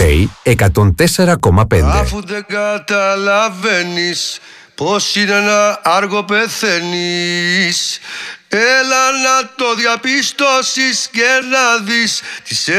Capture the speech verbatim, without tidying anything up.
Play εκατόν τέσσερα κόμμα πέντε. Αφού δεν καταλαβαίνεις πως είναι ένα άργο πεθαίνεις, έλα να το διαπιστώσεις και να δεις τις